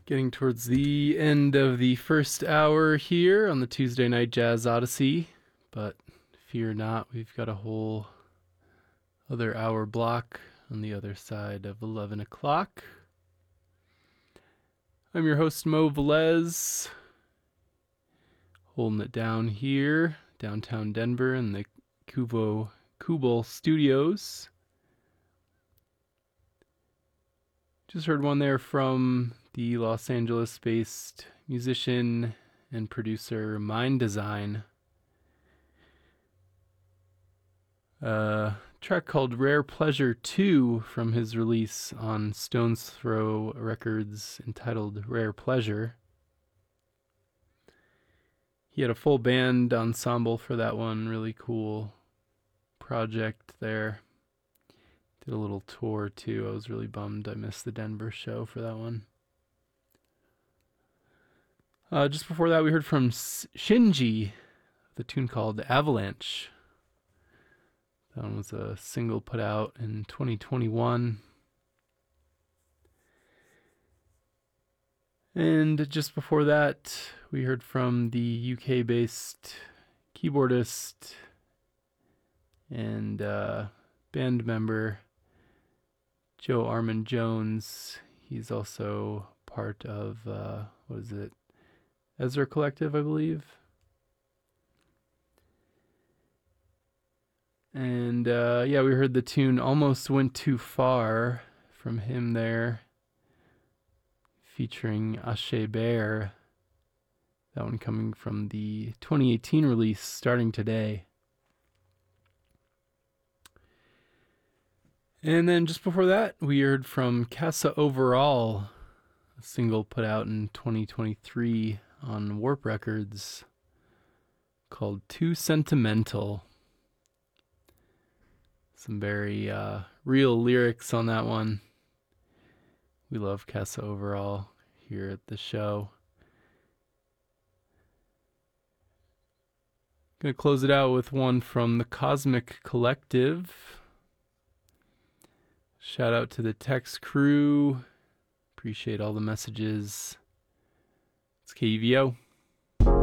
Getting towards the end of the first hour here on the Tuesday Night Jazz Odyssey, but fear not, we've got a whole other hour block on the other side of 11 o'clock. I'm your host, Mo Velez, holding it down here, downtown Denver in the Kubel Studios. Just heard one there from the Los Angeles-based musician and producer Mind Design. A track called Rare Pleasure 2 from his release on Stones Throw Records entitled Rare Pleasure. He had a full band ensemble for that one, really cool project there. Did a little tour too. I was really bummed I missed the Denver show for that one. Just before that, we heard from Shinji, the tune called Avalanche. That one was a single put out in 2021. And just before that, we heard from the UK-based keyboardist and band member Joe Armand Jones. He's also part of, Ezra Collective, I believe. And we heard the tune Almost Went Too Far from him there, featuring Ashe Bear. That one coming from the 2018 release, Starting Today. And then just before that, we heard from Casa Overall, a single put out in 2023 on Warp Records called Too Sentimental. Some very real lyrics on that one. We love Casa Overall here at the show. Gonna close it out with one from the Cosmic Collective. Shout out to the text crew. Appreciate all the messages. It's KUVO.